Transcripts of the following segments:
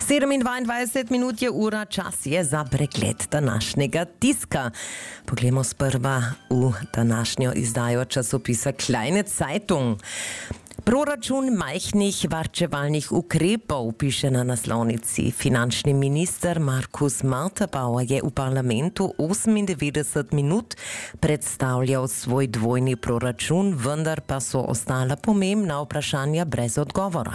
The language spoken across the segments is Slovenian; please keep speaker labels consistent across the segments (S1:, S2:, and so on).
S1: 27 minut je ura, čas je za pregled današnjega tiska. Poglejmo sprva v današnjo izdajo časopisa Kleine Zeitung. Proračun majhnih varčevalnih ukrepov, piše na naslovnici. Finančni minister Markus Martebauer je v parlamentu 98 minut predstavljal svoj dvojni proračun, vendar pa so ostala pomembna vprašanja brez odgovora.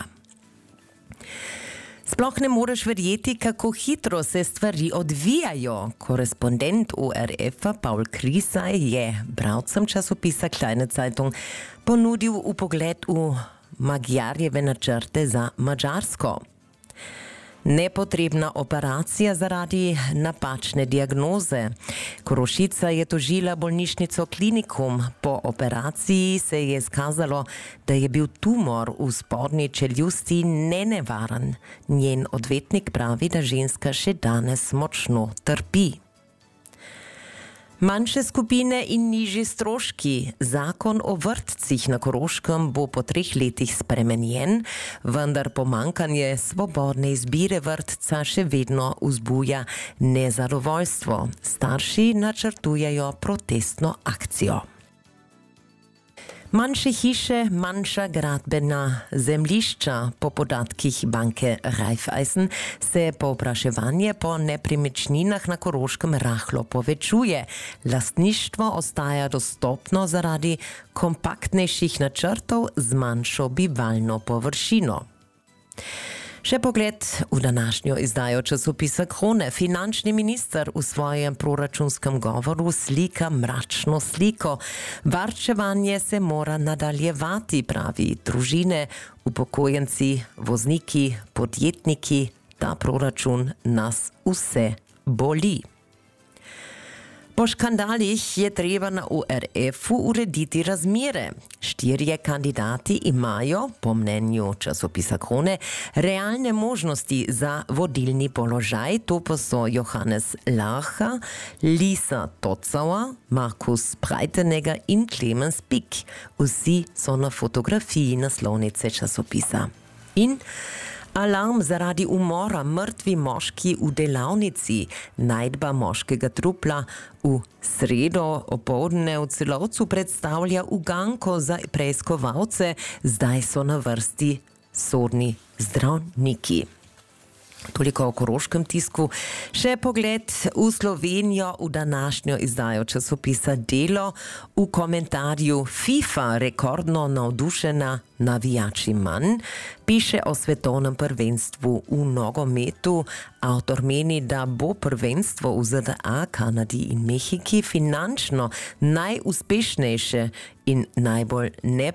S1: Sploh ne moreš verjeti, kako hitro se stvari odvijajo. Korespondent ORF-a Paul Krisaj je bralcem časopisa Kleine Zeitung ponudil vpogled v Magyarjeve načrte za Madžarsko. Nepotrebna operacija zaradi napačne diagnoze. Korošica je tožila bolnišnico Klinikum. Po operaciji se je izkazalo, da je bil tumor v spodnji čeljusti nenevaren. Njen odvetnik pravi, da ženska še danes močno trpi. Manjše skupine in nižji stroški. Zakon o vrtcih na Koroškem bo po 3 letih spremenjen, vendar pomanjkanje svobodne izbire vrtca še vedno vzbuja nezadovoljstvo. Starši načrtujejo protestno akcijo. Manjše hiše, manjša gradbena zemljišča. Po podatkih banke Raiffeisen se povpraševanje po nepremičninah na Koroškem rahlo povečuje. Lastništvo ostaja dostopno zaradi kompaktnejših načrtov z manjšo bivalno površino. Še pogled v današnjo izdajo časopisa Krone. Finančni minister v svojem proračunskem govoru slika mračno sliko. Varčevanje se mora nadaljevati, pravi. Družine, upokojenci, vozniki, podjetniki, ta proračun nas vse boli. Po škandalih je treba na ORF-u urediti razmere. 4 kandidati imajo, po mnenju časopisa Krone, realne možnosti za vodilni položaj. To pa so Johannes Larcha, Lisa Tocauer, Markus Breitenegger in Clemens Pick. Vsi so na fotografiji naslovnice časopisa. In alarm zaradi umora, mrtvi moški v delavnici. Najdba moškega trupla v sredo opoldne v Celovcu predstavlja uganko za preiskovalce. Zdaj so na vrsti sodni zdravniki. Toliko o koroškem tisku. Še pogled v Slovenijo v današnjo izdajo časopisa Delo. V komentarju FIFA rekordno navdušena, navijači manj, piše o svetovnem prvenstvu v nogometu. Avtor meni, da bo prvenstvo v ZDA, Kanadi in Mehiki finančno najuspešnejše in najbolj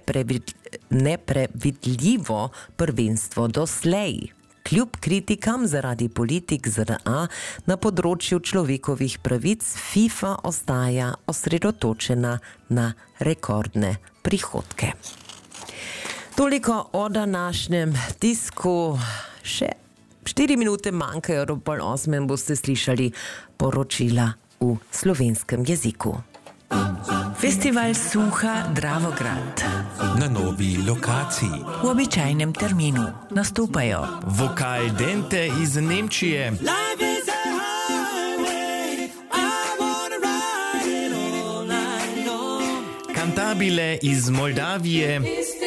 S1: neprevidljivo prvenstvo doslej. Kljub kritikam zaradi politik ZDA na področju človekovih pravic, FIFA ostaja osredotočena na rekordne prihodke. Toliko o današnjem tisku. Še 4 minute manjkajo do 7:30, boste slišali poročila v slovenskem jeziku.
S2: Festival Suha Dravograd.
S3: Na novi lokaciji.
S2: V običajnem terminu nastopajo
S3: Vokal Dente iz Nemčije. Kantabile iz Moldavije.